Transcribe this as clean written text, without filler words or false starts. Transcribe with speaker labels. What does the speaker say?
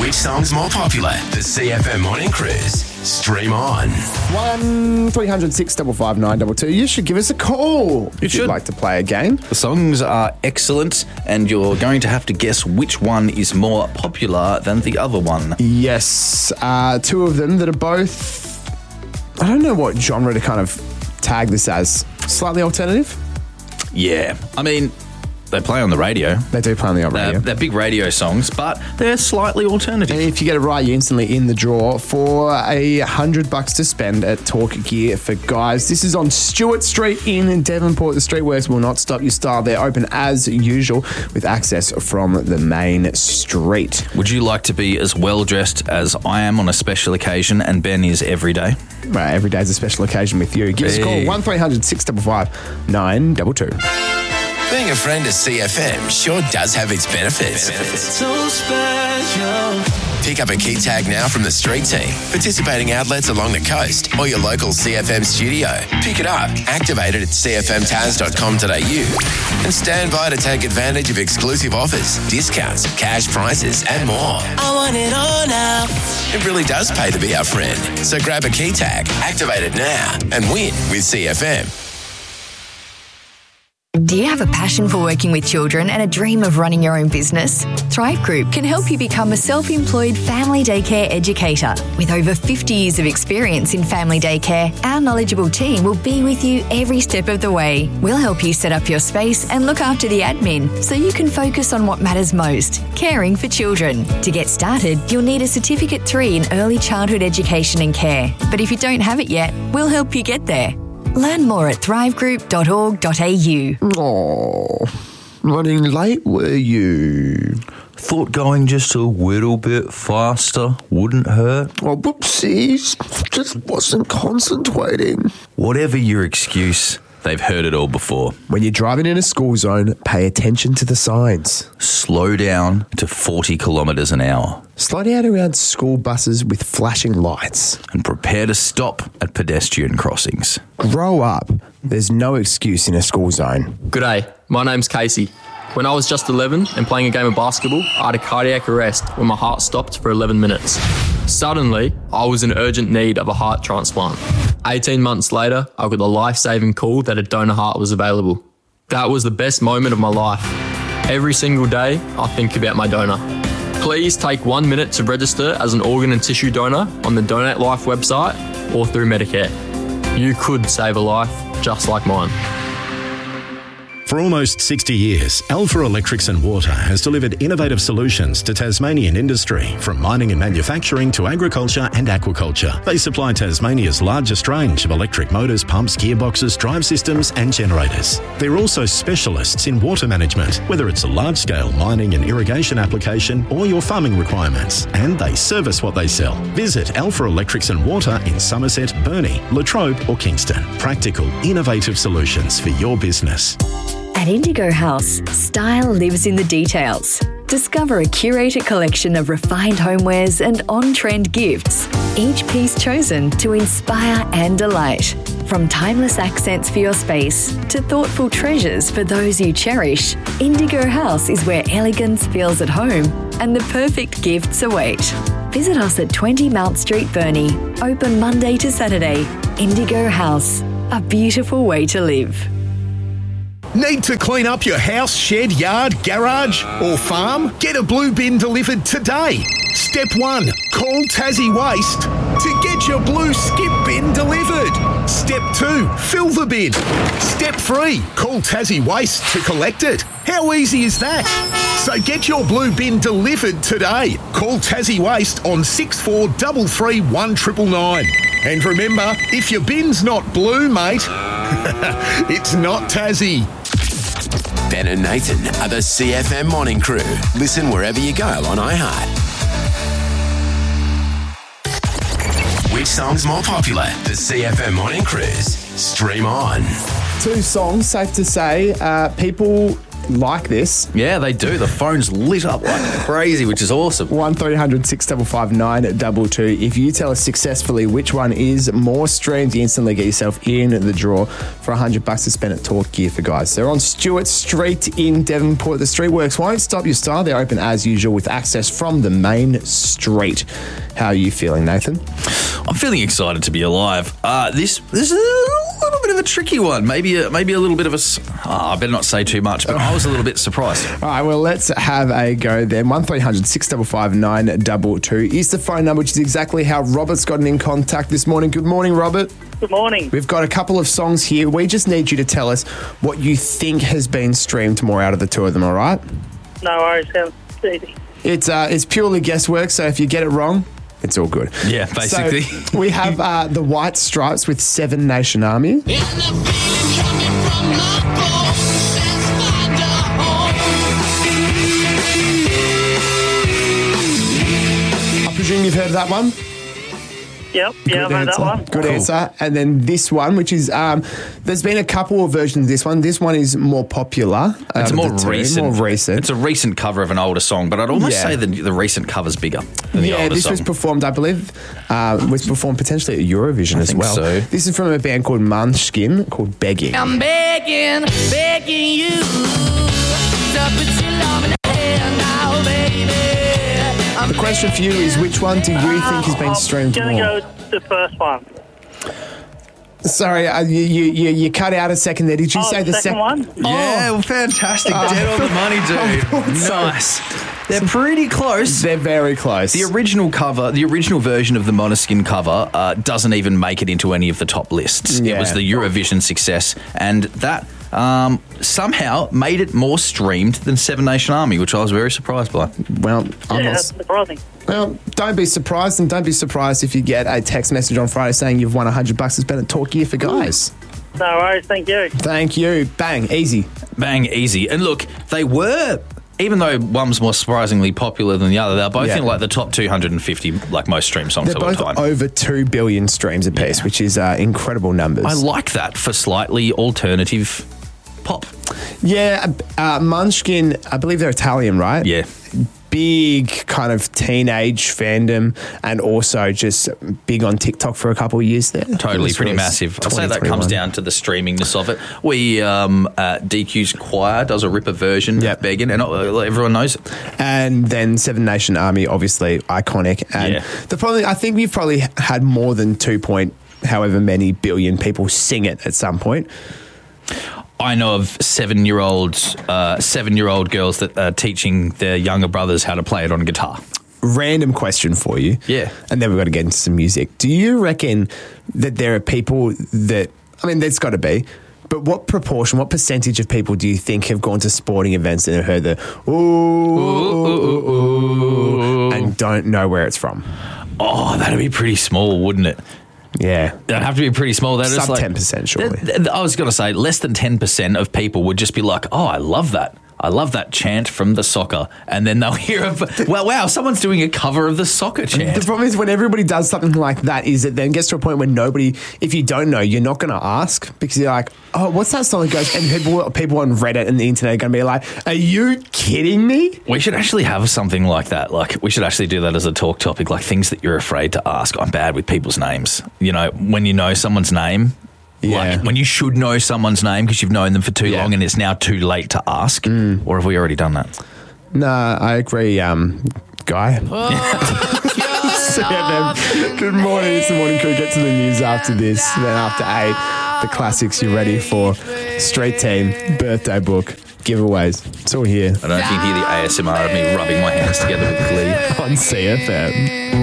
Speaker 1: Which song's more popular? The CFM Morning Cruise. Stream on.
Speaker 2: 1300 655 922. You should give us a call if you'd like to play a game.
Speaker 3: The songs are excellent, and you're going to have to guess which one is more popular than the other one.
Speaker 2: Yes. Two of them that are both... I don't know what genre to kind of tag this as. Slightly alternative?
Speaker 3: Yeah. I mean, they play on the radio.
Speaker 2: They do play on the radio.
Speaker 3: They're big radio songs, but they're slightly alternative.
Speaker 2: And if you get it right, you're instantly in the draw for $100 to spend at Talk Gear for Guys. This is on Stewart Street in Devonport. The streetworks will not stop your style. They're open as usual with access from the main street.
Speaker 3: Would you like to be as well dressed as I am on a special occasion and Ben is every day?
Speaker 2: Right, every day's a special occasion with you. Give us a call, 1300 655 922.
Speaker 1: Being a friend of CFM sure does have its benefits.
Speaker 4: So special.
Speaker 1: Pick up a key tag now from the street team, participating outlets along the coast, or your local CFM studio. Pick it up, activate it at cfmtaz.com.au, and stand by to take advantage of exclusive offers, discounts, cash prizes, and more.
Speaker 4: I want it all now.
Speaker 1: It really does pay to be our friend. So grab a key tag, activate it now, and win with CFM.
Speaker 5: Do you have a passion for working with children and a dream of running your own business? Thrive Group can help you become a self-employed family daycare educator. With over 50 years of experience in family daycare, our knowledgeable team will be with you every step of the way. We'll help you set up your space and look after the admin so you can focus on what matters most, caring for children. To get started, you'll need a Certificate 3 in Early Childhood Education and Care. But if you don't have it yet, we'll help you get there. Learn more at thrivegroup.org.au.
Speaker 2: Oh, running late were you?
Speaker 3: Thought going just a little bit faster wouldn't hurt.
Speaker 2: Oh, whoopsies. Just wasn't concentrating.
Speaker 3: Whatever your excuse, they've heard it all before.
Speaker 2: When you're driving in a school zone, pay attention to the signs.
Speaker 3: Slow down to 40 kilometres an hour.
Speaker 2: Slow down around school buses with flashing lights.
Speaker 3: And prepare to stop at pedestrian crossings.
Speaker 2: Grow up. There's no excuse in a school zone.
Speaker 6: G'day, my name's Casey. When I was just 11 and playing a game of basketball, I had a cardiac arrest when my heart stopped for 11 minutes. Suddenly, I was in urgent need of a heart transplant. 18 months later, I got the life-saving call that a donor heart was available. That was the best moment of my life. Every single day, I think about my donor. Please take 1 minute to register as an organ and tissue donor on the Donate Life website or through Medicare. You could save a life just like mine.
Speaker 7: For almost 60 years, Alpha Electrics and Water has delivered innovative solutions to Tasmanian industry, from mining and manufacturing to agriculture and aquaculture. They supply Tasmania's largest range of electric motors, pumps, gearboxes, drive systems and generators. They're also specialists in water management, whether it's a large-scale mining and irrigation application or your farming requirements, and they service what they sell. Visit Alpha Electrics and Water in Somerset, Burnie, Latrobe or Kingston. Practical, innovative solutions for your business.
Speaker 5: At Indigo House, style lives in the details. Discover a curated collection of refined homewares and on-trend gifts, each piece chosen to inspire and delight. From timeless accents for your space to thoughtful treasures for those you cherish, Indigo House is where elegance feels at home and the perfect gifts await. Visit us at 20 Mount Street, Burnie. Open Monday to Saturday. Indigo House, a beautiful way to live.
Speaker 8: Need to clean up your house, shed, yard, garage or farm? Get a blue bin delivered today. Step 1. Call Tassie Waste to get your blue skip bin delivered. Step 2. Fill the bin. Step 3. Call Tassie Waste to collect it. How easy is that? So get your blue bin delivered today. Call Tassie Waste on 6433 1999. And remember, if your bin's not blue, mate, it's not Tassie.
Speaker 1: Ben and Nathan are the CFM Morning Crew. Listen wherever you go on iHeart. Which song's more popular? The CFM Morning Cruise. Stream on.
Speaker 2: Two songs, safe to say. People like this.
Speaker 3: Yeah, they do. The phone's lit up like crazy, which is awesome.
Speaker 2: 1300 655 922. If you tell us successfully which one is more streamed, you instantly get yourself in the draw for $100 to spend at Talk Gear for Guys. They're on Stewart Street in Devonport. The Streetworks won't stop your style. They're open as usual with access from the main street. How are you feeling, Nathan?
Speaker 3: I'm feeling excited to be alive. This is a little bit of a tricky one. Maybe a little bit of a... I better not say too much, but I was a little bit surprised.
Speaker 2: All right, well, let's have a go then. 1300 655 922 is the phone number, which is exactly how Robert's gotten in contact this morning. Good morning, Robert.
Speaker 9: Good morning.
Speaker 2: We've got a couple of songs here. We just need you to tell us what you think has been streamed more out of the two of them, all right?
Speaker 9: No worries, sounds easy.
Speaker 2: It's purely guesswork, so if you get it wrong, it's all good.
Speaker 3: Yeah, basically.
Speaker 2: So we have the White Stripes with Seven Nation Army. I presume you've heard of that one?
Speaker 9: Yep, yeah, I've heard that one.
Speaker 2: Good answer. And then this one, which is, there's been a couple of versions of this one. This one is more popular.
Speaker 3: It's more recent.
Speaker 2: More recent.
Speaker 3: It's a recent cover of an older song, but I'd almost say the recent cover's bigger than the older
Speaker 2: this
Speaker 3: song.
Speaker 2: was performed, I believe, was performed potentially at Eurovision as well.
Speaker 3: so.
Speaker 2: This is from a band called Måneskin called Begging.
Speaker 4: I'm begging you to put your love in the hand now, baby.
Speaker 2: The question for you is, which one do you think has been streamed
Speaker 9: I'm
Speaker 2: more?
Speaker 9: going to go the first one.
Speaker 2: Sorry, you cut out a second there. Did you say the
Speaker 9: second one?
Speaker 3: Yeah, well, fantastic. Dead on the money, dude. Nice. They're pretty close.
Speaker 2: They're very close.
Speaker 3: The original cover, the original version of the Måneskin cover doesn't even make it into any of the top lists.
Speaker 2: Yeah.
Speaker 3: It was the Eurovision success, and that somehow made it more streamed than Seven Nation Army, which I was very surprised by.
Speaker 2: Well, I'm
Speaker 9: Yeah,
Speaker 2: not.
Speaker 9: that's surprising.
Speaker 2: Well, don't be surprised, and don't be surprised if you get a text message on Friday saying you've won $100 to spend at Talk Gear for Guys.
Speaker 9: No worries, thank you.
Speaker 2: Thank you. Bang, easy.
Speaker 3: Bang, easy. And look, they were... Even though one's more surprisingly popular than the other, they're both in like the top 250 like most stream songs
Speaker 2: They're
Speaker 3: of all
Speaker 2: both
Speaker 3: time.
Speaker 2: over 2 billion streams apiece, which is incredible numbers.
Speaker 3: I like that for slightly alternative pop.
Speaker 2: Yeah, Måneskin, I believe they're Italian, right?
Speaker 3: Yeah.
Speaker 2: Big kind of teenage fandom, and also just big on TikTok for a couple of years there.
Speaker 3: Totally, pretty massive. I'd say that comes down to the streamingness of it. We, DQ's Choir does a ripper version of Begging, and everyone knows it.
Speaker 2: And then Seven Nation Army, obviously iconic. And the problem, I think we've probably had more than 2 point however many billion people sing it at some point.
Speaker 3: I know of 7-year-old girls that are teaching their younger brothers how to play it on guitar.
Speaker 2: Random question for you.
Speaker 3: Yeah.
Speaker 2: And then we've got to get into some music. Do you reckon that there are people that, I mean, there's got to be, but what proportion, what percentage of people do you think have gone to sporting events and have heard the ooh, and don't know where it's from?
Speaker 3: Oh, that'd be pretty small, wouldn't it?
Speaker 2: Yeah.
Speaker 3: That'd have to be pretty small. They're
Speaker 2: Sub
Speaker 3: just like
Speaker 2: 10%, surely.
Speaker 3: I was going to say less than 10% of people would just be like, oh, I love that. I love that chant from the soccer. And then they'll hear of, well, wow, someone's doing a cover of the soccer chant.
Speaker 2: The problem is when everybody does something like that is it then gets to a point where nobody, if you don't know, you're not going to ask because you're like, oh, what's that song that goes? And people on Reddit and the internet are going to be like, are you kidding me?
Speaker 3: We should actually have something like that. Like, we should actually do that as a talk topic, like things that you're afraid to ask. I'm bad with people's names. You know, when you know someone's name, like when you should know someone's name because you've known them for too long and it's now too late to ask. Or have we already done that?
Speaker 2: No, I agree, Guy. CFM. Good morning. It's the morning crew. Get to the news after this. Then after 8, the classics. You're ready for Street Team, Birthday Book, giveaways. It's all here
Speaker 3: I don't know if you can hear the ASMR of me rubbing my hands together with glee.
Speaker 2: on CFM.